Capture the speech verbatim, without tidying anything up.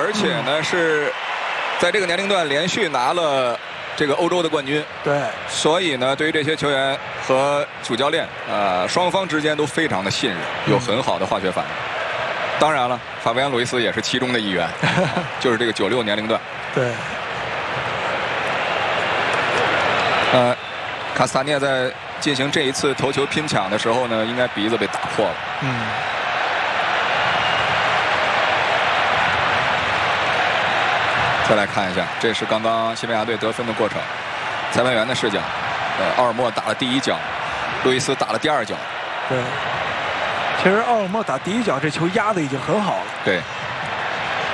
而且呢是在这个年龄段连续拿了这个欧洲的冠军。 对， 所以呢，对于这些球员和主教练，呃，双方之间都非常的信任，有很好的化学反应。当然了，法比安·路易斯也是其中的一员，就是这个九六年龄段。 对。 呃，卡斯塔涅在进行这一次头球拼抢的时候呢，应该鼻子被打破了。 嗯。 再来看一下，这是刚刚西班牙队得分的过程。裁判员的视角，呃，奥尔莫打了第一脚，路易斯打了第二脚。 对。其实奥尔莫打第一脚，这球压的已经很好了。 对。